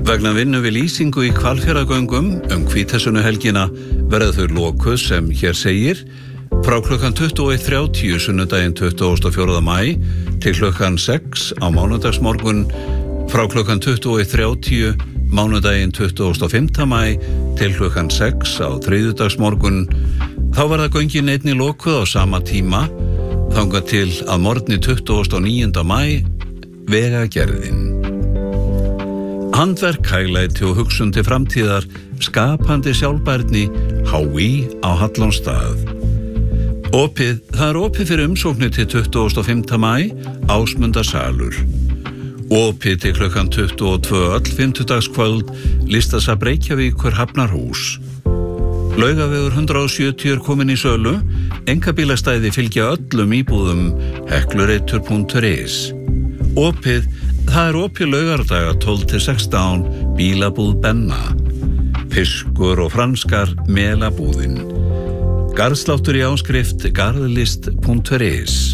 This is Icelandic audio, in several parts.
Vegna vinnu við lýsingu í Hvalfjarðargöngum Hvítasunnuhelgina verða þau lokuð sem hér segir frá klukkan 21:30 sunnudaginn 24. maí til klukkan 6 á mánudagsmorgun, frá klukkan 21:30 mánudaginn 25. maí til klukkan 6 á þriðjudagsmorgun. Þá verða göngin einnig lokuð á sama tíma þangað til að morgni 29. maí Vegagerðin. Handverk, hæglæti og hugsun til framtíðar, skapandi sjálfbærni, HÍ á Hallónsstað. Það opið fyrir umsóknir til 25. maí, Ásmundarsalur. Opið til klukkan 22 öll fimmtudagskvöld, Listasafn Reykjavíkur Hafnarhús. Laugavegur 170 er komin í sölu, einkabílastæði fylgja öllum íbúðum, heklureitur.is. Það er opið laugardaga 12-16, bílabúð Benna, fiskur og franskar melabúðin. Garðsláttur í áskrift garðlist.is.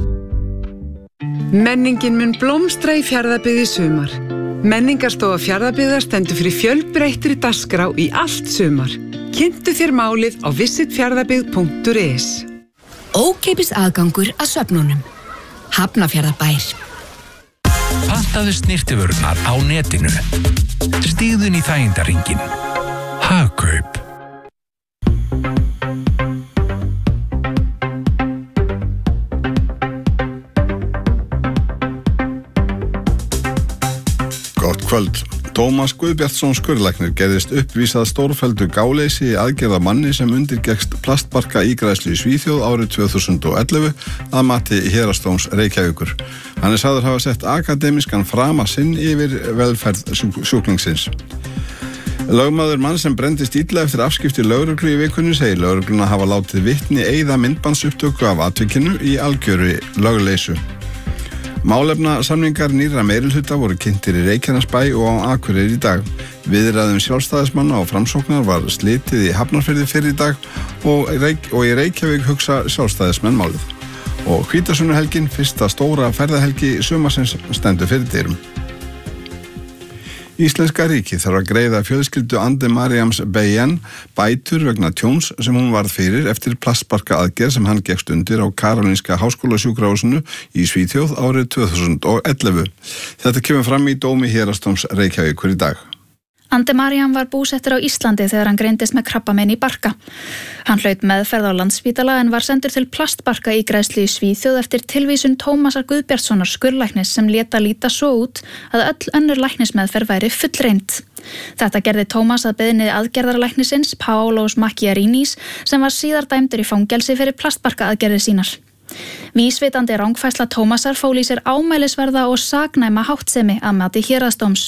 Menningin mun blómstra í Fjarðabyggð í sumar. Menningarstofa Fjarðabyggðar stendur fyrir fjölbreyttri dagskrá í allt sumar. Kynntu þér málið á visitfjarðabyggð.is. Ókeypis aðgangur að svefnunum. Hafnarfjarðarbær. Pantaðu snyrtivörurnar á netinu. Stígðun í þægindarhringinn. Hagkaup. Gott kvöld. Tómas Guðbjartsson skurðlæknir gerðist uppvísað stórfelldu gáleysi í aðgerða manni sem undirgekkst plastbarka ígræðslu í Svíþjóð árið 2011 að mati Héraðsdóms Reykjavíkur. Hann er sagður hafa sett akademískan frama sinn yfir velferð sjúklingsins. Lögmaður mann sem brenndist illa eftir afskipti lögreglu í vikunni segir lögregluna hafa látið vitni eyða myndbandsupptöku af atvikinu í algjöru lögleysu. Málefnasamningar nýrra meirihluta voru kynntir í Reykjanesbæ og á Akureyri í dag. Viðræðum sjálfstæðismanna og framsóknar var slitið í Hafnarfirði fyrr í dag og í Reykjavík hugsa sjálfstæðismenn málið. Og Hvítasunnuhelgin, fyrsta stóra ferðahelgi sumarsins, stendur fyrir dyrum. Íslenska ríkið þarf að greiða fjölskyldu Ande Mariams Beyen bætur vegna tjóns sem hún varð fyrir eftir plastbarka aðgerð sem hann gekkst undir á Karolinska háskólasjúkrahúsinu í Svíþjóð árið 2011. Þetta kemur fram í dómi Héraðsdóms Reykjavíkur í dag. Ande Mariam var búsettur á Íslandi þegar hann greindist með krabbamein í barka. Hann hlaut meðferð á Landspítala en var sendur til plastbarka ígræðslu í Svíþjóð eftir tilvísun Tómasar Guðbjartssonar skurðlæknis sem léta líta svo út að öll önnur læknismeðferð væri fullreynd. Þetta gerði Tómas að beiðni aðgerðarlæknisins Paulos Macchiarinis sem var síðar dæmdur í fangelsi fyrir plastbarka aðgerðir sínar. Vísvitandi rangfærsla Tómasar fól í sér ámælisverða og saknæma háttsemi að mati Héraðsdóms.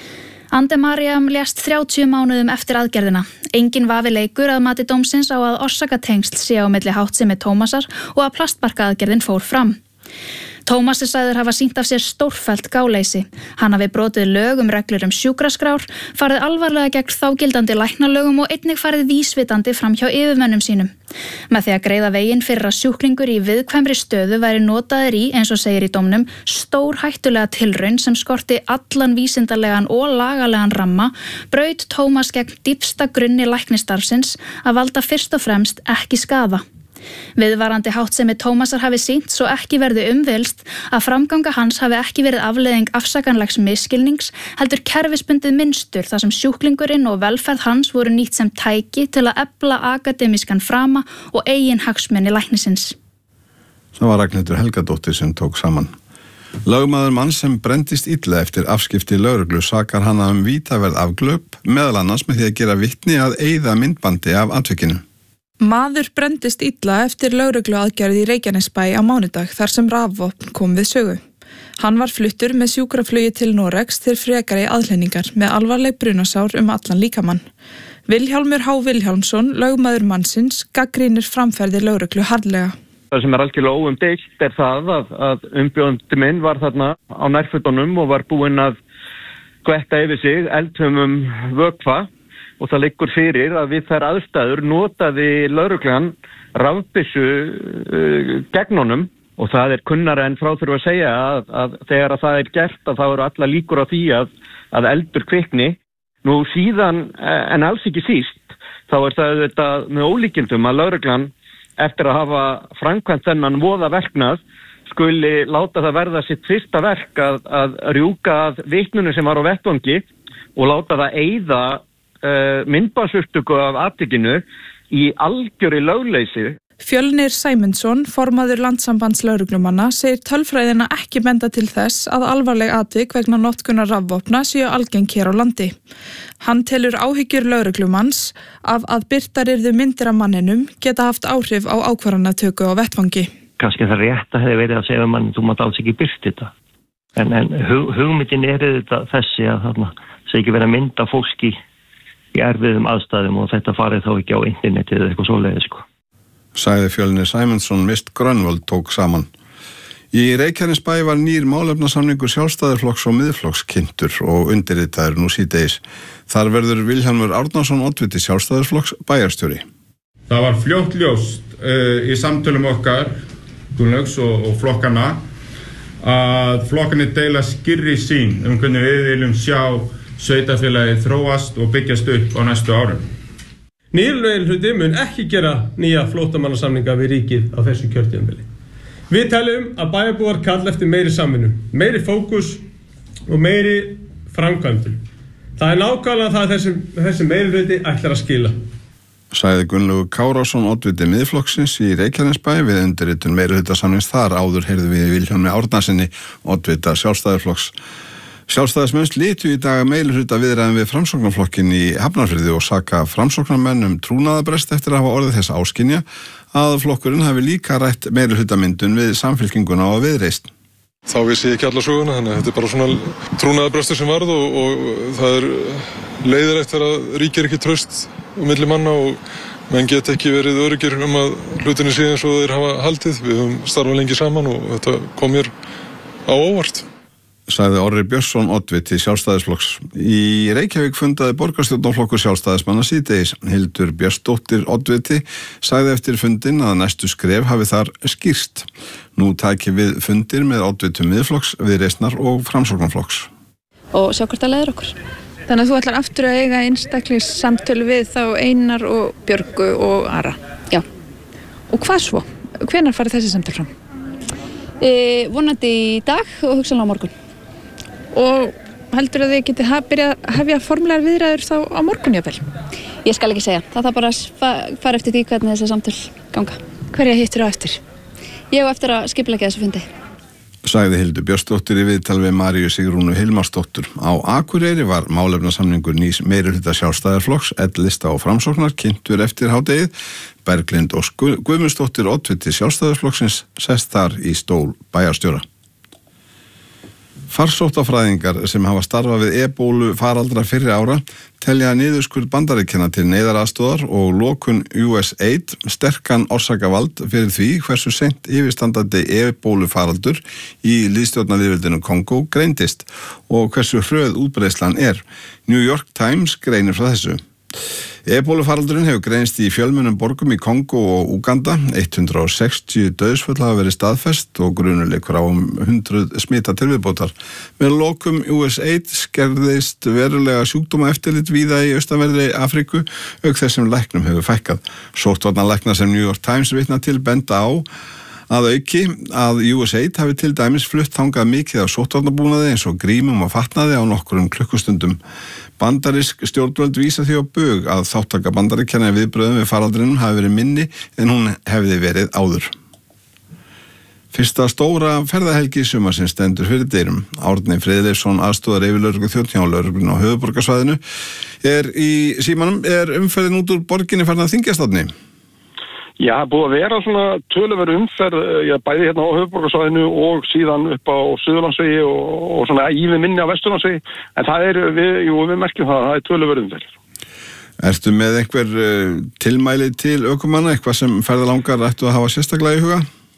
Ande Mariam lést 30 mánuðum eftir aðgerðina. Engin vafi leikur að mati dómsins á að orsakatengsl sé á milli háttsemi Tómasar og að plastbarka aðgerðin fór fram. Tómas er sagður hafa sýnt af sér stórfellt gáleysi. Hann hafi brotið lög reglur sjúkraskrár, farið alvarlega gegn þágildandi læknalögum og einnig farið vísvitandi fram hjá yfirmönnum sínum. Með því að greiða veginn fyrir að sjúklingur í viðkvæmri stöðu væri notaðir í, eins og segir í dómnum, stór hættulega tilraun sem skorti allan vísindalegan og lagalegan ramma, braut Tómas gegn dýpsta grunni læknistarfsins að valda fyrst og fremst ekki skaða. Viðvarandi háttsemi Tómasar hafi sýnt svo ekki verði umvilst að framganga hans hafi ekki verið afleiðing afsakanlegs misskilnings, heldur kerfisbundið mynstur þar sem sjúklingurinn og velferð hans voru nýtt sem tæki til að efla akademískan frama og eigin hagsmuni læknisins. Það var Ragnhildur Helgadóttir sem tók saman. Lögmaður mann sem brenndist illa eftir afskipti lögreglu sakar hana vítaverð afglöp, meðal annars með því að gera vitni að eyða myndbandi af atvikinu. Maður brenndist illa eftir lögregluaðgerð í Reykjanesbæ á mánudag þar sem rafvopn kom við sögu. Hann var fluttur með sjúkraflugi til Noregs til frekari aðhlynningar með alvarleg brunasár allan líkamann. Vilhjálmur H. Vilhjálmsson, lögmaður mannsins, gagnrýnir framferði lögreglu harðlega. Það sem algjörlega óumdeilt það að umbjóðandi minn var þarna á nærfötunum og var búinn að skvetta yfir sig eldhumum vökva. Og það liggur fyrir að við þær aðstæður notaði lögreglan rafbyssu gegn honum og það kunnara en frá þurfa að segja að þegar að það gert að það eru alla líkur á því að að eldur kvikni. Nú síðan, en alls ekki síst, þá það þetta með ólíkindum að lögreglan eftir að hafa framkvæmt þennan voða verknað skuli láta það verða sitt fyrsta verk að rjúka að vitnunum sem var á vettvangi og láta það eyða myndbandsupptöku af atvikinu í algjöru lögleysi. Fjölnir Sæmundsson, formaður Landssambands lögreglumanna, segir tölfræðina ekki benda til þess að alvarleg atvik vegna notkunar rafvopna séu algeng hér á landi. Hann telur áhyggjur lögreglumanns af að birtar yrðu myndir af manninum geta haft áhrif á ákvarðanatöku á vettvangi. Kannski það rétt að hefði verið að segja mann, þú mátt alls ekki birta þetta. En hugmyndin þetta þessi að þarna sé ekki verið að mynda fólki í erfiðum aðstæðum og þetta farið þá ekki á internetið eða eitthvað svoleiðis sko. Sagði Fjölnir Sæmundsson Mist Grönvold tók saman. Í Reykjanesbæ var nýr málefnasamningur Sjálfstæðisflokks og Miðflokks kynntur og undirritaður nú síðdegis. Þar verður Vilhjálmur Árnason oddviti Sjálfstæðisflokks bæjarstjóri. Það var fljótt ljóst í samtölum okkar, Gunnlaugs og flokkana, að flokkarnir deila skýrri sýn hvernig við viljum sjá sveitarfélagið þróast og byggjast upp á næstu árum. Nýr meirihluti mun ekki gera nýja flóttamannasamninga við ríkið á þessu kjörtímabili. Við teljum að bæjarbúar kalla eftir meiri samvinnu, meiri fókus og meiri framkvæmdum. Það nákvæmlega það þessi meirihluti ætlar að skila. Sagði Gunnlaugur Kárason oddviti Miðflokksins í Reykjanesbæ við undirritun meirihlutasamnings þar áður heyrðu við Vilhjálmi Árnasyni oddvita Sjálfstæðisflokks. Sjálfstæðismenn litu í dag meirihluta viðræðum við Framsóknarflokkin í Hafnarfirði og saka framsóknarmenn trúnaðarbrest eftir að hafa orðið þess áskynja að flokkurinn hafi líka rætt meirihlutamyndun við Samfylkinguna og Viðreisn. Þá vissi ég ekki alla söguna, þannig að þetta bara svona trúnaðarbrestur sem varð og það leiðilegt þegar að ríkir ekki traust milli manna og menn get ekki verið öruggir að hlutinni sé eins og þeir hafa haldið. Við höfum starfað lengi saman og þetta kom mér á óvart. Sagði Orri Björnsson oddviti Sjálfstæðisflokks. Í Reykjavík fundaði borgarstjórnarflokkur Sjálfstæðismanna síðdegis. Hildur Björnsdóttir oddviti sagði eftir fundin að næstu skref hafi þar skýrst. Nú taki við fundir með oddvitum Miðflokks, Viðreisnar og Framsóknarflokks. Og sjá hvort það leiðir okkur. Þannig að þú ætlar aftur að eiga einstaklingssamtöl við þá Einar og Björgu og Ara. Já. Og hvað svo? Hvenær farið þessi samtöl fram? Vonandi í dag og hugsanlega á morgun. Og heldur að þið getið hefja formlegar viðræður þá á morgun jafnvel? Ég skal ekki segja. Það bara að fara eftir því hvernig þessi samtöl ganga. Hverja hittir á eftir? Ég á eftir að skipuleggja þessu fundi. Sagði Hildur Björnsdóttir í viðtal við Maríu Sigrúnu Hilmarsdóttur. Á Akureyri var málefnasamningur nýs meirihluta Sjálfstæðisflokks, Lista og Framsóknar kynntur eftir hádegið. Berglind og Guðmundsdóttir oddviti Sjálfstæðisflokksins sest þar í stól bæjarstjóra. Farsóttafræðingar sem hafa starfað við ebólu faraldra fyrri ára telja niðurskurð Bandaríkjanna til neyðaraðstoðar og lokun USAID sterkan orsakavald fyrir því hversu seint yfirstandandi ebólu faraldur í lýðstjórnarlýðveldinu Kongó greindist og hversu hröð útbreiðslan er. New York Times greinir frá þessu. Ebólufaraldurinn hefur greinst í fjölmennum borgum í Kongó og Uganda. 160 dauðsföll hafa verið staðfest og grunuleikur á 100 smita til viðbótar. Með lokum USAID skerðist verulega sjúkdómaeftirlit víða í austanverðri Afríku, auk þess sem læknum hefur fækkað. Sóttvarnalæknar sem New York Times vitna til benda á að auki að USAID hafi til dæmis flutt þangað mikið af sóttvarnabúnaði eins og grímum og fatnaði á nokkurum klukkustundum. Bandarísk stjórnvöld vísa því á bug að þáttaka Bandaríkjanna í viðbröðum við faraldrinum hafi verið minni en hún hefði verið áður. Fyrsta stóra ferðahelgi sumarsins stendur fyrir dyrum. Árni Friðleifsson, aðstoðaryfirlögregluþjónn hjá lögreglunni á höfuðborgarsvæðinu, í símanum. Umferðin út úr borginni farin að þyngjast, Árni? Já, búið að vera svona töluverð umferð, bæði hérna á höfuðborgarsvæðinu og síðan upp á Suðurlandsvegi og svona ívið minni á Vesturlandsvegi, en það við merkjum það er töluverð umferð. Ertu með einhver tilmæli til ökumanna, eitthvað sem ferðalangar ættu að hafa sérstaklega í huga?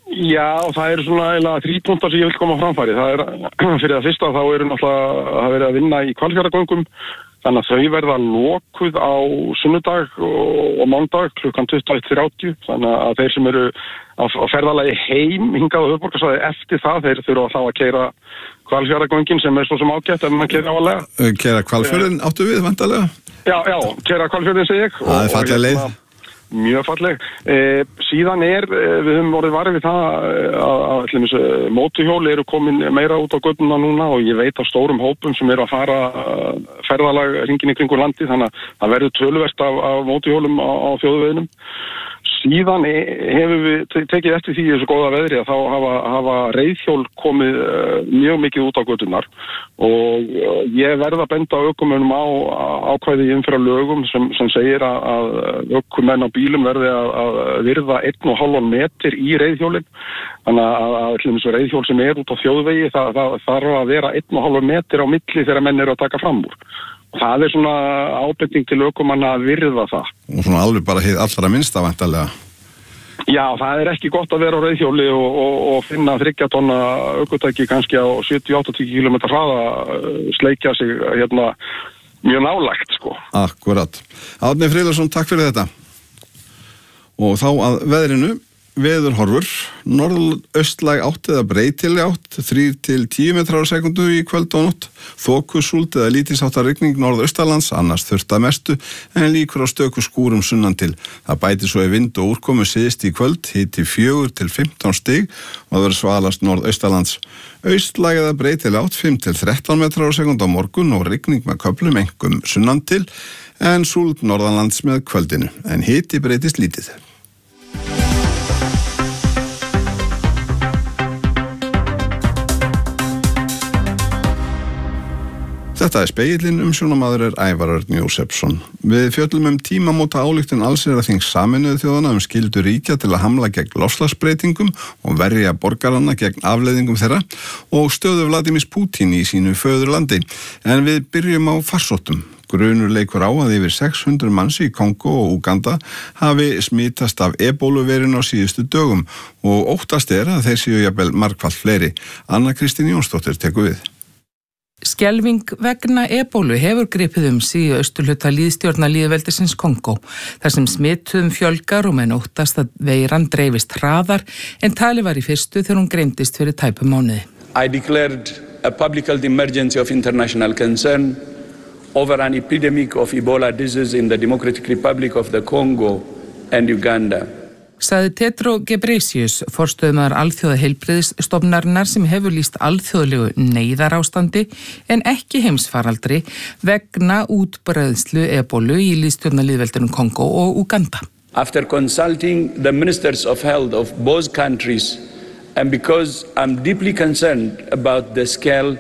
Já, það svona eiginlega 3 punktar sem ég vil koma framfæri. Það fyrir það fyrsta þá náttúrulega að vera að vinna í Hvalfjarðargöngum. Þannig að þau verða lokuð á sunnudag og mánudag klukkan 21:30. Þannig að þeir sem eru á ferðalagi heim hingað á höfuðborgarsvæði eftir það, þeir þurfa þá að keyra Hvalfjarðargöngin sem svo sem ágætt ef maður keyrir álega. Keyra Hvalfjörðin áttu við, vantarlega? Já, keyra Hvalfjörðin segi ég. Það falleg leið. Mjög falleg. Síðan við höfum orðið varið við það að mótuhjól eru komin meira út á götuna núna og ég veit af stórum hópum sem eru að fara ferðalag hringinn í kringum landi, þannig að það verður töluvert af mótuhjólum á þjóðveginum. Síðan hefur við tekið eftir því þessu góða veðri að þá hafa reiðhjól komið mjög mikið út á götunar og ég verð að benda á ökumönnum á ákvæði í umferðarlögum sem segir að ökumenn á bílum verði að virða 1,5 meter í reiðhjólin. Þannig að reiðhjól sem út á þjóðvegi það þarf að vera 1,5 meter á milli þegar menn eru að taka fram úr. Það svona ábending til ökumanna að virða það. Og svona alveg bara hið allra minnsta væntanlega. Já, það ekki gott að vera á reiðhjóli og finna 3 tonna ökutæki kannski á 70-80 km hraða sleikja sig mjög nálægt, sko. Akkurat. Árni Friðlarsson, takk fyrir þetta. Og þá að veðrinu. Veðurhorfur, norðaustlæg átt eða breytileg átt, 3-10 metrar á sekundu í kvöld og nótt, þokusúld eða lítilsháttar rigning norðaustalands, annars þurrt að mestu, en líkur á stöku skúrum sunnan til. Það bæti svo í vind og úrkomu syðst í kvöld, hiti 4-15 stig og það verður svalast norðaustalands. Austlæg eða breytileg átt, 5-13 metrar á sekundu á morgun og rigning með köflum einkum sunnan til, en súld norðanlands með kvöldinu, en hiti breytist lítið. Þetta Spegillinn, umsjónamaður Ævar Örn Jósefsson. Við fjöllum tímamóta ályktun allsherjarþings Sameinuðu þjóðanna skyldu ríkja til að hamla gegn loftslagsbreytingum og verja borgaranna gegn afleiðingum þeirra og stöðu Vladimírs Pútín í sínu föðurlandi. En við byrjum á farsóttum. Grunur leikur á að yfir 600 manns í Kongo og Uganda hafi smitast af ebóluveirinu á síðustu dögum og óttast að þeir séu jafnvel margfalt fleiri. Anna Kristín Jónsdóttir tekur við. Skelfing vegna ebólu hefur gripið sig í austurhluta lýðstjórnar lýðveldisins Kongó, þar sem smituðum fjölgar og menn óttast að veiran dreifist hraðar en talið var í fyrstu þegar hún greindist fyrir tæpum mánuði. I declared a public health emergency of international concern over an epidemic of Ebola disease in the Democratic Republic of the Congo and Uganda. Sagði Tedro Ghebreyesus, forstöðumaður alþjóðaheilbrigðisstofnunarinnar sem hefur lýst alþjóðlegu neyðarástandi en ekki heimsfaraldri vegna útbreiðslu ebólu í lýðstjórnarlýðveldinum Kongo og Uganda. After consulting the ministers of health of both countries and because I'm deeply concerned about the scale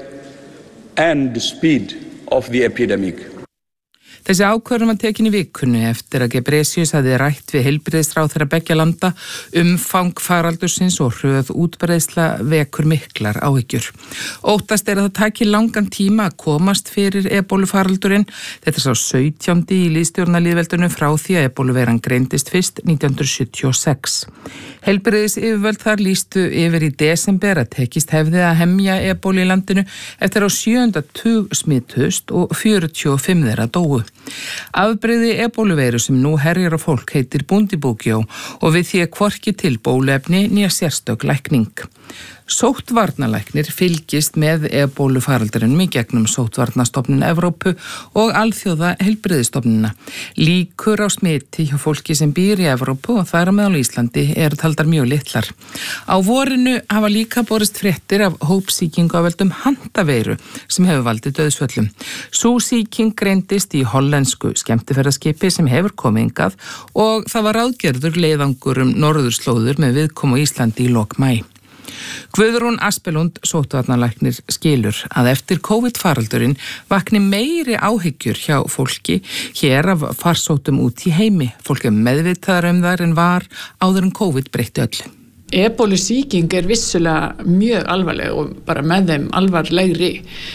and the speed of the epidemic. Þessi ákvörðun var tekin í vikunni eftir að Ghebreyesus hafði rætt við heilbrigðisráðherra beggja landa umfang faraldursins og hröð útbreiðsla vekur miklar áhyggjur. Óttast að það taki langan tíma að komast fyrir ebólufaraldurinn. Þetta sá 17. í lýðstjórnarlýðveldinu frá því að ebóluveiran greindist fyrst 1976. Heilbrigðisyfirvöld þar lýstu yfir í desember að tekist hefði að hemja ebólu í landinu eftir á 7. tug smituðust og 45 þeirra dóu. Afbrigði ebóluveiru sem nú herjar á fólk heitir bundibúgjó og við því hvorki til bóluefni né sérstök lækning. Sóttvarnalæknir fylgist með ebólufaraldrinum í gegnum Sóttvarnastofnun Evrópu og alþjóða heilbrigðisstofnunina. Líkur á smiti hjá fólki sem býr í Evrópu og þar meðal Íslandi eru taldar mjög litlar. Á vorinu hafa líka borist fréttir af hópsýkingu af völdum handaveiru sem hefur valdið dauðsföllum. Sú sýking greindist í hollensku skemmtiferðaskipi sem hefur komið hingað og það var ráðgerður leiðangur norðurslóður með viðkomu Íslandi í lok maí. Guðrún Aspelund, sóttvarnalæknir, skilur að eftir COVID-faraldurinn vakni meiri áhyggjur hjá fólki hér af farsóttum út í heimi. Fólk meðvitaðar þær en var áður en COVID breytti öllu. Ebólusýking vissulega mjög alvarleg og bara með þeim alvarlegri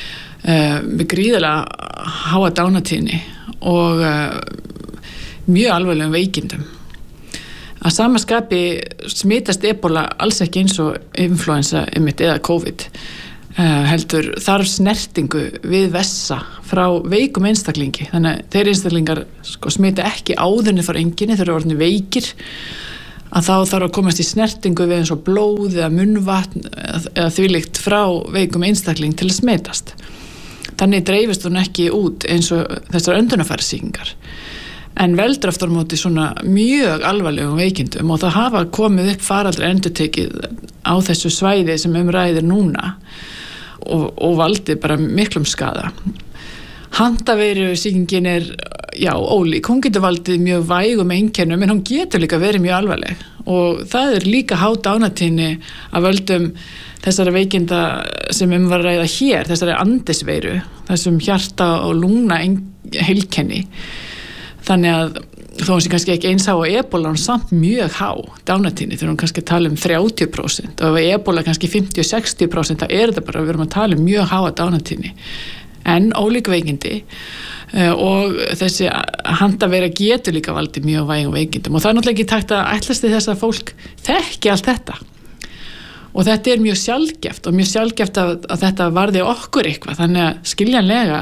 með gríðarlega háa dánatíðni og mjög alvarlegum veikindum. Að sama skapi smitast ebola alls ekki eins og influensa eða COVID. Heldur þarf snertingu við vessa frá veikum einstaklingi. Þannig að þeir einstaklingar smita ekki áðurinn fara enginni, þeir eru orðnir veikir, að þá þarf að komast í snertingu við eins og blóð eða munnvatn eða þvílíkt frá veikum einstakling til að smitast. Þannig dreifist hún ekki út eins og þessar öndunarfærasýkingar. En veldur aftur á móti svona mjög alvarlegum veikindum og það hafa komið upp faraldri endurtekið á þessu svæði sem ræðir núna og valdi bara miklum skaða. Handaveirusýkingin ólík. Hún getur valdið mjög vægum einkennum en hún getur líka verið mjög alvarleg og það líka há dánatíðni af völdum þessara veikinda sem var ræða hér, þessari andisveiru, þessum hjarta- og lungna heilkenni. Þannig að þó hún sé kannski ekki eins há á ebola, hún samt mjög há dánatíðni þegar hún kannski tala 30% og ef ebola kannski 50-60% þá þetta bara, við erum að tala mjög háa dánatíðni. En ólík veikindi og þessi handaveira getur líka valdið mjög vægum veikindum og það náttúrulega ekki takt að ætlast til þess að fólk þekki allt þetta. Og þetta mjög sjaldgæft og mjög sjaldgæft að þetta varði okkur eitthvað, þannig að skiljanlega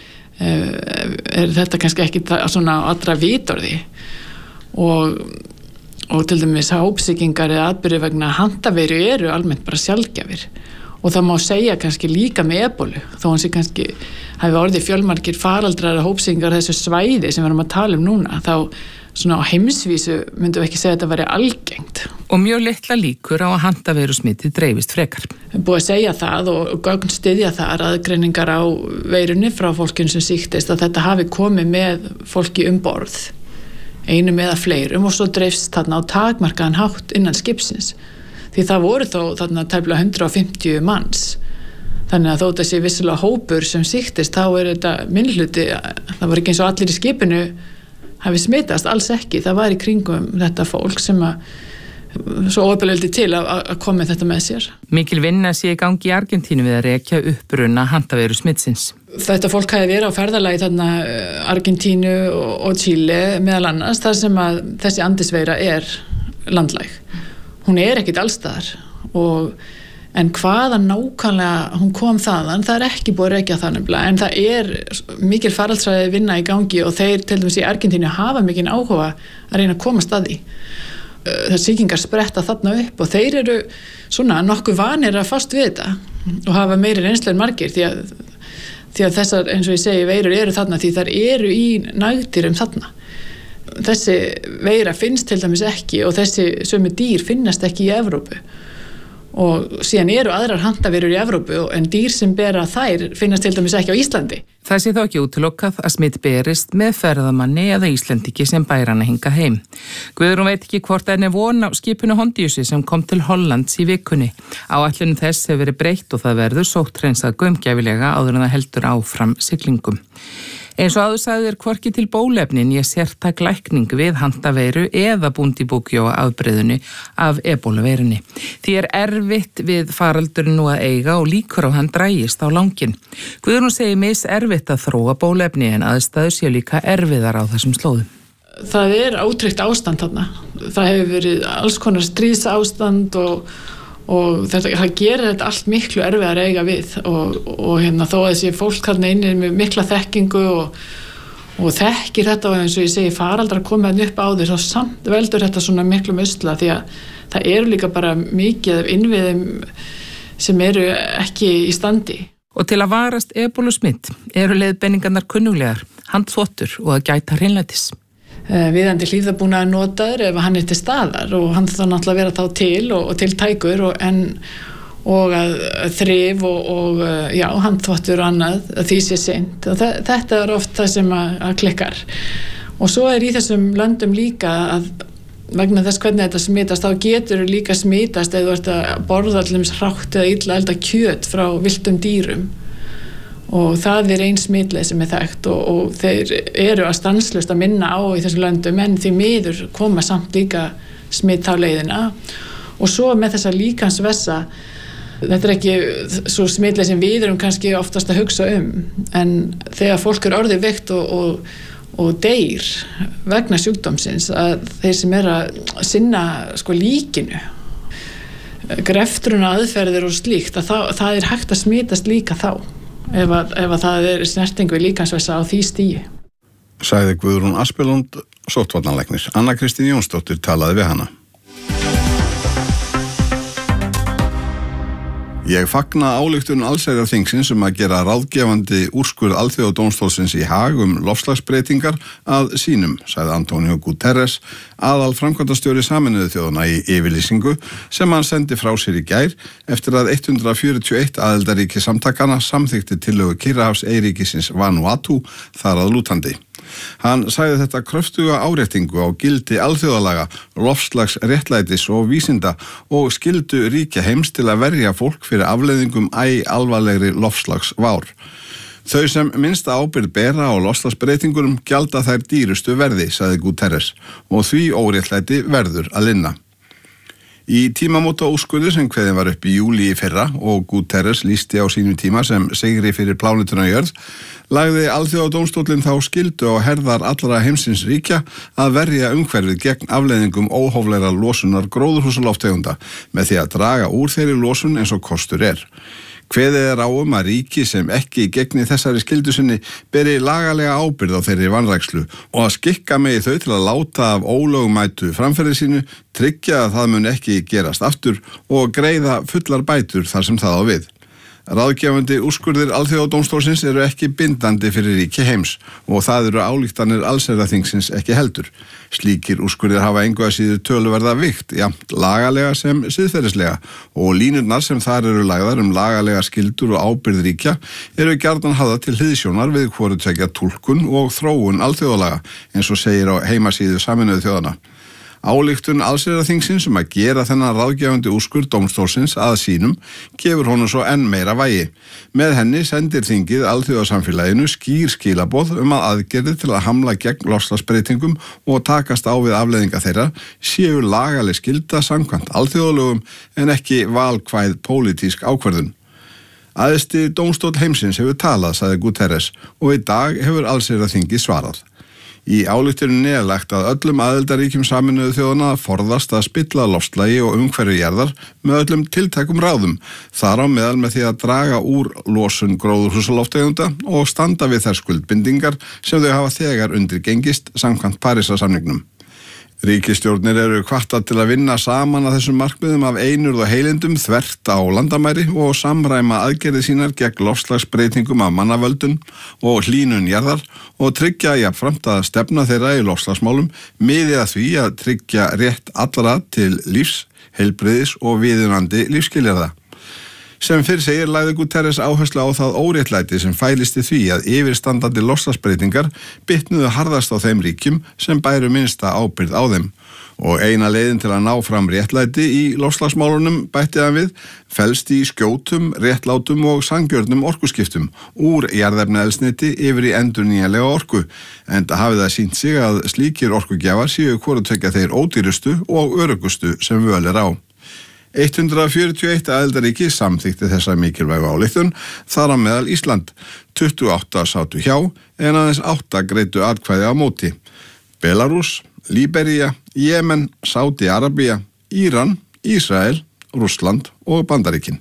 þetta kannski ekki svona allra vitorði og til dæmis hópsýkingar eða atburðir vegna handaveiru eru almennt bara sjaldgæfir og það má segja kannski líka með ebólu þó hann sé kannski hafi orðið fjölmargir faraldrar og hópsýkingar þessu svæði sem við erum að tala núna þá svona á heimsvísu myndum við ekki segja að þetta væri algengt. Og mjög litla líkur á að handaveirusmitið dreifist frekar. Búið að segja það og gögn styðja það aðgreiningar á veirunni frá fólkinu sem sýktist að þetta hafi komið með fólki borð, einum eða fleirum og svo dreifst þarna á takmarkaðan hátt innan skipsins. Því það voru þó þarna tæplega 150 manns. Þannig að þótt að sé vissilega hópur sem sýktist þá þetta minnhluti, það var ekki eins og allir í skipinu hafi smitast, alls ekki. Það var í kringum þetta fólk sem svo óöfnildi til að koma þetta með sér. Mikil vinna sé í gangi í Argentínu við að rekja uppruna handaveirusmitsins. Þetta fólk hafi verið á ferðalagi þarna Argentínu og Chile meðal annars þar sem að þessi andisveira landlæg. Hún ekkit allstaðar en hvaða nákvæmlega hún kom þaðan, það ekki búið að rekja það nefnilega, en það mikil faraldsfræði vinna í gangi og þeir til dæmis í Argentínu hafa mikinn áhuga að reyna að komast að því. Það sýkingar spretta þarna upp og þeir eru svona nokkuð vanir að fást við þetta og hafa meiri reynslu en margir því að þessar, eins og ég segi, veirur eru þarna því þær eru í nagdýrum þarna. Þessi veira finnst til dæmis ekki og þessi sömu dýr finnast ekki í Evrópu. Og síðan eru aðrar handaveirur í Evrópu en dýr sem bera þær finnast til dæmis ekki á Íslandi. Það sé þá ekki útilokað að smitt berist með ferðamanni eða Íslendingi sem bæri hana hingað heim. Guðrún veit ekki hvort von á skipinu Hondiusi sem kom til Hollands í vikunni. Áætlun þess hefur verið breytt og það verður sótthreinsað gaumgæfilega áður en það heldur áfram siglingum. Eins og áður sagði hvorki til bólefnin sértæk lækning við handaveiru eða búndibúkjó afbrigðinu af ebóluveirunni. Því erfitt við faraldurinn nú að eiga og líkur á hann drægist á langinn. Guðrún segir miserfitt að þróa bólefni en aðstæður séu líka erfiðar á þessum slóðum. Það ótryggt ástand þarna. Það hefur verið alls konar stríðsástand og það gerir þetta allt miklu erfiðar að eiga við og þó að þessi fólk þarna inni með mikla þekkingu og þekkir þetta og eins og ég segi faraldrar komið upp á því þá samt veldur þetta svona miklu usla því að það líka bara mikið af innviðum sem ekki í standi. Og til að varast ebólusmitt leiðbeiningarnar kunnuglegar, handþvottur og að gæta hreinlætis. Viðandi hlífðarbúnaður notaður ef hann til staðar og hann þá náttúrulega vera þá til og til tækur og að þrif og handþvottur og annað að því sé seint og þetta oft það sem að klikkar og svo í þessum löndum líka að vegna þess hvernig þetta smitast þá getur líka smitast eða þú ert að borða allir hrátt eða illa elda kjöt frá villtum dýrum og það ein smitleið sem þekkt og þeir eru að stanslaust að minna á í þessum löndum en því miður koma samt líka smitt á leiðina og svo með þessa líkansvessa þetta ekki svo smitleið sem við erum kannski oftast að hugsa en þegar fólk orðið veikt og og deyr vegna sjúkdómsins, að þeir sem að sinna líkinu, greftruna aðferðir og slíkt, að það hægt að smitast líka þá ef það snertingu líkamsvessa á því stigi. Sagði Guðrún Aspelund, sóttvarnalæknir. Anna Kristín Jónsdóttir talaði við hana. Ég fagna ályktun allsherjarþingsins að gera ráðgefandi úrskurð Alþjóðadómstólsins í Haag loftslagsbreytingar að sínum, sagði Antonio Guterres, aðal framkvæmdastjóri Sameinuðu þjóðanna í yfirlýsingu sem hann sendi frá sér í gær eftir að 141 aðildarríki samtakana samþykkti tillögu Kyrrahafseyríkisins Vanuatu þar að lútandi. Hann sagði þetta kröftuga áréttingu á gildi alþjóðalaga, loftslags réttlætis og vísinda og skyldu ríkja heims til að verja fólk fyrir afleiðingum alvarlegri loftslagsvár. Þau sem minnsta ábyrgð bera á loftslagsbreytingunum gjalda þær dýrustu verði, sagði Guterres, og því óréttlæti verður að linna. Í tímamóta úrskurði sem kveðin var upp í júlí í fyrra og Guterres lýsti á sínum tíma sem sigri fyrir plánetuna jörð, lagði Alþjóðadómstóllinn þá skyldu á herðar allra heimsins ríkja að verja umhverfið gegn afleiðingum óhóflegra losunar gróðurhúsalofttegunda með því að draga úr þeirri losun eins og kostur er. Kveðið á að ríki sem ekki gegni þessari skyldu sinni beri lagalega ábyrgð á þeirri vanrækslu og að skikka megi þau til að láta af ólögmætu framferði sínu, tryggja að það mun ekki gerast aftur og greiða fullar bætur þar sem það á við. Ráðgefandi úrskurðir Alþjóðadómstólsins eru ekki bindandi fyrir ríki heims og það eru ályktanir allsherjarþingsins ekki heldur. Slíkir úrskurðir hafa engu að síður töluverða vikt, jafnt lagalega sem siðferðislega og línurnar sem þar eru lagðar lagalega skyldur og ábyrgð ríkja eru gjarnan hafðar til hliðsjónar við hvoru tveggja túlkun og þróun alþjóðalaga eins og segir á heimasíðu Sameinuðu þjóðanna. Ályktun allsherjarþingsins að gera þennan ráðgefandi úrskurð dómstólsins að sínum gefur honum svo enn meira vægi. Með henni sendir þingið alþjóðasamfélaginu skýr skilaboð að aðgerðir til að hamla gegn loftslagsbreytingum og takast á við afleiðinga þeirra séu lagaleg skylda samkvæmt alþjóðalögum en ekki valkvæð pólitísk ákvörðun. Æðsti dómstóll heimsins hefur talað, sagði Guterres, og í dag hefur allsherjarþingið svarað. Í ályktuninni er lagt að öllum aðildarríkjum Sameinuðu þjóðanna að forðast að spilla loftslagi og umhverfi jarðar með öllum tiltækum ráðum, þar á meðal með því að draga úr losun gróðurhúsalofttegunda og standa við þær skuldbindingar sem þau hafa þegar undirgengist samkvæmt Parísarsamningnum. Ríkisstjórnir eru hvattar til að vinna saman að þessum markmiðum af einurð og heilindum þvert á landamæri og samræma aðgerðir sínar gegn loftslagsbreytingum af mannavöldun og hlýnun jarðar og tryggja jafnframt að stefna þeirra í loftslagsmálum miði að því að tryggja rétt allra til lífs, heilbrigðis og viðunandi lífsskilyrða. Sem fyrr segir lagði Guterres áherslu á það óréttlæti sem fælist í því að yfirstandandi loftslagsbreytingar bitnuðu harðast á þeim ríkjum sem bæru minnsta ábyrgð á þeim. Og eina leiðin til að ná fram réttlæti í loftslagsmálunum, bætti hann við, felst í skjótum, réttlátum og sanngjörnum orkuskiptum úr jarðefnaeldsneyti yfir í endurnýjanlega orku, enda hafið það sýnt sig að slíkir orkugjafar séu hvoru tveggja þeir ódýrustu og öruggustu sem völ er á. 141 aðildarríki samþykkti þessa mikilvægu ályktun, þar á meðal Ísland. 28 sátu hjá en aðeins 8 greiddu atkvæði á móti. Belarus, Líbería, Jemen, Sádi-Arabía, Íran, Ísrael, Rússland og Bandaríkin.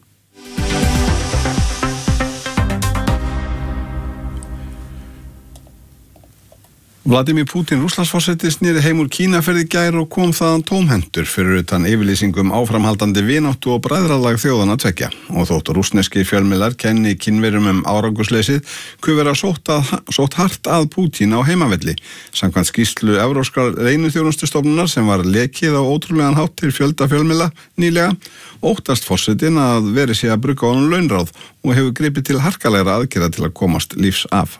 Vladimir Putin, Rússlandsforseti, sneri heim úr Kínaferð í gær og kom þaðan tómhentur fyrir utan yfirlýsingum áframhaldandi vináttu og bræðralag þjóðanna tveggja. Og þótt rússneski fjölmiðlar kenni Kínverjum árangursleysið, kuð vera sótt hart að Putin á heimavelli. Samkvæmt skýrslu evrópskrar leyniþjónustustofnunar sem var lekið á ótrúlegan hátt til fjölda fjölmiðla nýlega, óttast forsetin að veri sig að brugga honum launráð og hefur gripið til harkalegra aðgerða til að komast lífs af.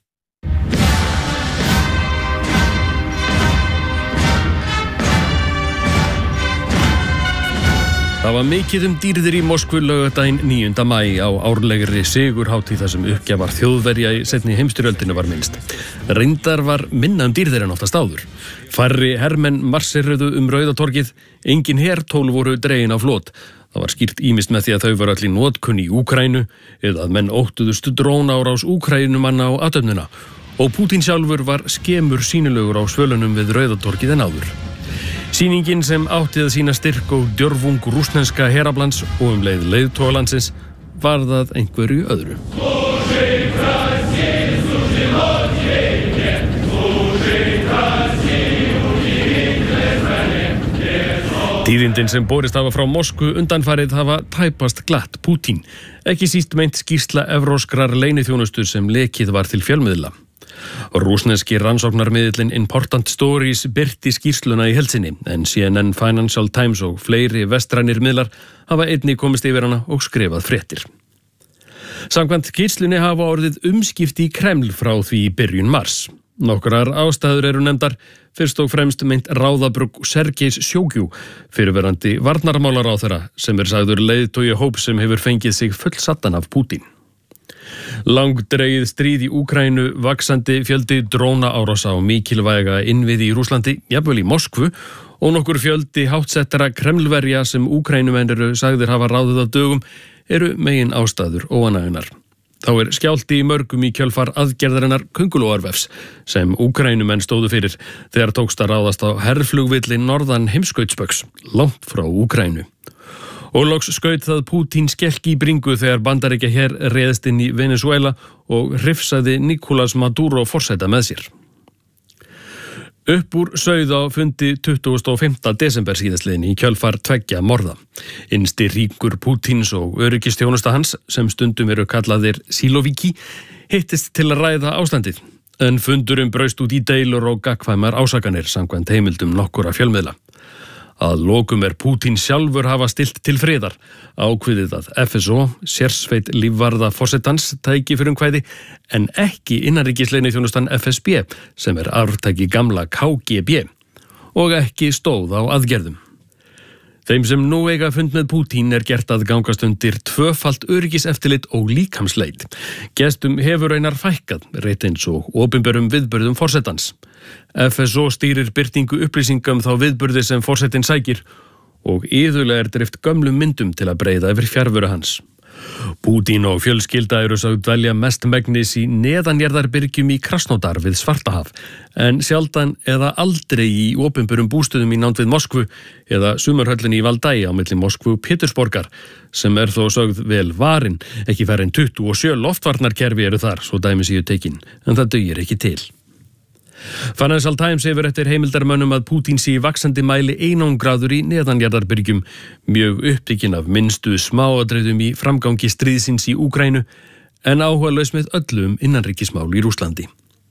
Það var mikið dýrðir í Moskvu laugardaginn 9. maí á árlegri sigurhátíð þar sem uppgjafar Þjóðverja í seinni heimsstyrjöldinni var minnst. Reyndar var minna dýrðir en oftast áður. Færri hermenn marsiruðu Rauðatorgið, engin hertól voru dregin á flot. Það var skýrt ýmist með því að þau voru allir notkun í Úkraínu eða að menn óttuðust drónaárás Úkraínumanna á athöfnina. Og Pútín sjálfur var skemur sýnilegur á svölunum við Rauðatorgið en áður. Sýningin sem átti að sýna styrk og djörfung rússneska heraflans og leið leiðtogalandsins var það einhverju öðru. Tíðindin sem borist hafa frá Moskvu undanfarið hafa tæpast glatt Pútín, ekki síst meint skýrsla evróskrar leyniþjónustu sem lekið var til fjölmiðla. Rússneski rannsóknarmiðillinn Important Stories birti skýrsluna í heild sinni, en CNN, Financial Times og fleiri vestrænir miðlar hafa einnig komist yfir hana og skrifað fréttir. Samkvæmt skýrslunni hafa orðið umskipti í Kreml frá því í byrjun mars. Nokkrar ástæður eru nefndar, fyrst og fremst meint ráðabrugg Sergejs Sjógjú, fyrirverandi varnarmálaráðherra, sem sagður leiðtogi hóps sem hefur fengið sig fullsattan af Pútín. Langdregið stríð í Úkraínu, vaxandi fjöldi drónaárása og mikilvæga innviði í Rússlandi, jafnvel í Moskvu, og nokkur fjöldi háttsettara Kremlverja sem Úkraínumenn eru sagðir hafa ráðið af dögum, eru megin ástæður óánægjunar. Þá skjálfti í mörgum í kjölfar aðgerðarinnar Köngulóarvefs sem Úkraínumenn stóðu fyrir þegar tókst að ráðast á herflugvilli norðan heimskautsbaugs, langt frá Úkraínu. Og loks skaut það Pútín skelk í bringu þegar Bandaríkja her réðst inn í Venezuela og hrifsaði Nicolás Maduro forseta með sér. Upp úr sauð á fundi 25. desember síðastliðin í kjölfar 2 morða. Innsti ríkur Pútíns og öryggistjónusta hans, sem stundum eru kallaðir Siloviki, hittist til að ræða ástandið, en fundurum braust út í deilur og gagnkvæmar ásakanir samkvæmt heimildum nokkura fjölmiðla. Að lokum Pútín sjálfur hafa stilt til friðar, ákveðið að FSO, sérsveit lífvarða forsetans, tæki fyrir kvæði, en ekki innanríkisleyniþjónustan FSB, sem arftæki gamla KGB, og ekki stóð á aðgerðum. Þeim sem nú eiga fund með Pútín gert að gangast undir 2-falt öryggiseftirlit og líkamsleit. Gestum hefur einar fækkað, rétt eins og opinberum viðburðum forsetans. FSO stýrir birtingu upplýsingum þá viðburði sem forsetin sækir og iðulega drift gömlum myndum til að breiða yfir fjarveru hans. Pútín og fjölskylda eru sögð dvelja mestmegnis í neðanjarðarbyrgjum í Krasnodar við Svartahaf, en sjaldan eða aldrei í opinberum bústöðum í nánd við Moskvu eða sumarhöllinni í Valdai á milli Moskvu og Pétursborgar, sem þó sögð vel varin, ekki færri en 27 loftvarnarkerfi eru þar, svo dæmi séu tekin, en það dugir ekki til. Financial Times hefur eftir heimildarmönnum að Pútín sé í vaxandi mæli einangraður í neðanjarðarbyrgjum, mjög upptekinn af minnstu smáatriðum í framgangi stríðsins í Úkraínu, en áhugalaus með öllum innanríkismál í Rússlandi.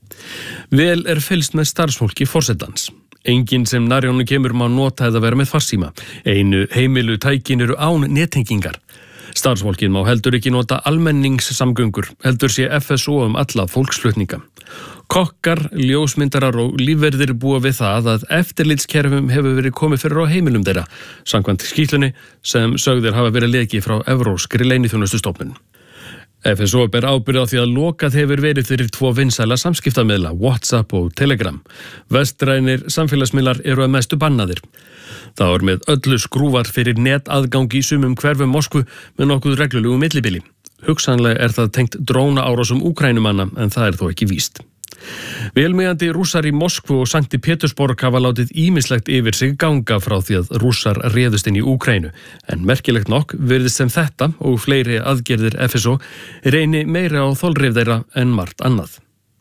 Vel fylgst með starfsfólki forsetans. Enginn sem nærri honum kemur má nota eða vera með farsíma. Einu heimilu tækin eru án nettengingar. Starfsfólkið má heldur ekki nota almenningssamgöngur, heldur sé FSO alla fólksflutninga. Kokkar, ljósmyndarar og lífverðir búa við það að eftirlitskerfum hefur verið komið fyrir á heimilum þeirra, samkvæmt skýrslunni sem sögðir hafa verið lekið frá evróskri leyniþjónustustofnun. FSO ber ábyrgð á því að lokað hefur verið fyrir 2 vinsæla samskiptamiðla, WhatsApp og Telegram. Vestrænir samfélagsmiðlar eru að mestu bannaðir. Það með öllu skrúvar fyrir netaðgang í sumum hverfum Moskvu með nokkuð reglulegu millibili. Hugsanlega það tengt drónaárásum Úkraínumanna, en það þó ekki víst. Velmegandi rússar í Moskvu og Sankti Pétursborg hafa látið ýmislegt yfir sig ganga frá því að rússar réðust inn í Úkraínu, en merkilegt nokk virðist sem þetta og fleiri aðgerðir FSO reyni meira á þolrif þeirra en margt annað.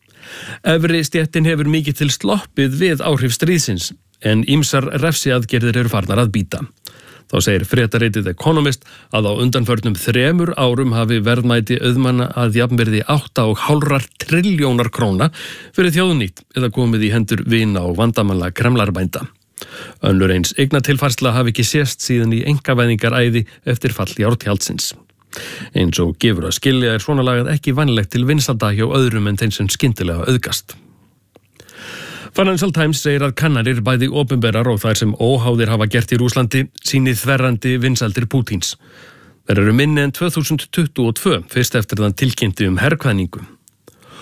Efri stéttin hefur mikið til sloppið við áhrif stríðsins, en ýmsar refsiaðgerðir eru farnar að bíta. Þá segir fréttaritið Economist að á undanförnum 3 árum hafi verðmæti auðmanna að jafnverði 8,5 trilljónar króna fyrir þjóðnýtt eða komið í hendur vina og vandamanna kremlarbænda. Önnur eins eignatilfærsla hafi ekki sést síðan í einkavæðingaræði eftir fall járntjaldsins. Eins og gefur að skilja svona lagað ekki vanlegt til vinsælda hjá öðrum en þeim sem skyndilega auðgast. Financial Times segir að kannanir bæði opinberar og þær sem óháðir hafa gert í Rússlandi sýni þverrandi vinsældir Pútíns. Þær eru minni en 2022, fyrst eftir þann tilkynnti herkvæðningu.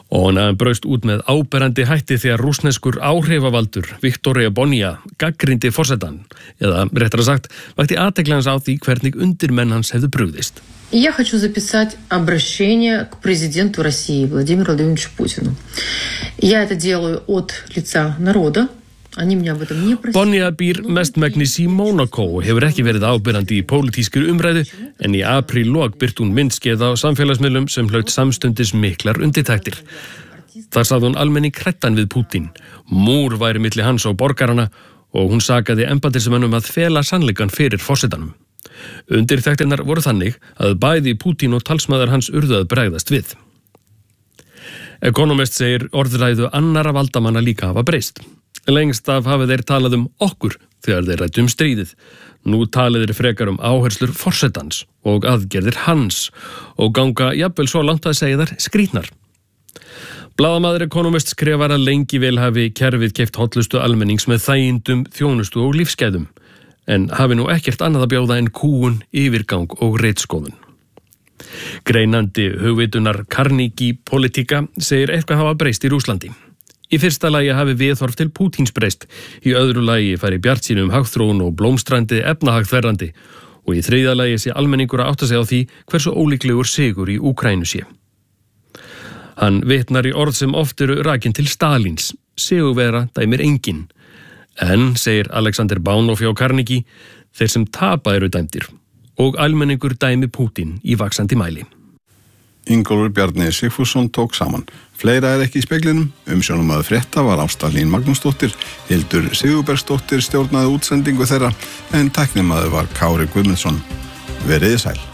Og hann braust út með áberandi hætti þegar rússneskur áhrifavaldur Viktoria Bonia gagnrýndi forsetann, eða réttara sagt, vakti athygli hans á því hvernig undirmenn hans hefðu brugðist. Я хочу записать обращение к президенту России Владимиру Владимировичу Путину. Я это делаю от лица народа. Bonia býr mestmegnis í Mónakó og hefur ekki verið áberandi í pólitískri umræðu en í apríllok birt hún myndskeið á samfélagsmiðlum sem hlaut samstundis miklar undirtektir. Þar sagði hún almenning hræddan við Pútín. Múr væri milli hans og borgarana og hún sakaði embættismönnum að fela sannleikann fyrir forsetanum. Undirtektirnar voru þannig að bæði Pútín og talsmaður hans urðu að bregðast við. Economist segir orðræðu annara valdamanna líka hafa breyst. Lengst af hafa þeir talað okkur þegar þeir ræddu stríðið. Nú talið þeir frekar áherslur forsetans og aðgerðir hans og ganga jafnvel svo langt að segja þær skrýtnar. Blaðamaður Economist skrifar að lengi vel hafi kerfið keypt hollustu almennings með þægindum, þjónustu og lífsgæðum, en hafi nú ekkert annað að bjóða en kúgun, yfirgang og ritskoðun. Greinandi hugvitunar Carnegie Politica segir eitthvað hafa breyst í Rússlandi. Í fyrsta lagi hafi viðhorf til Pútíns breyst, í öðru lagi færi bjartsýni hagþróun og blómstrandi efnahagþverrandi og í þriðja lagi sé almenningur að átta sig á því hversu ólíklegur sigur í Úkraínu sé. Hann vitnar í orð sem oft eru rakin til Stalins, sigurvera dæmir enginn, en, segir Alexander Baunov hjá Carnegie, þeir sem tapa eru dæmdir og almenningur dæmi Pútín í vaxandi mæli. Ingólfur Bjarni Sigfússon tók saman. Fleira ekki í speglinum. Umsjónarmaður frétta var Ásta Hlín Magnúsdóttir, Hildur Sigurbergsdóttir stjórnaði útsendingu þeirra en tæknimaður var Kári Guðmundsson. Veriði sæl.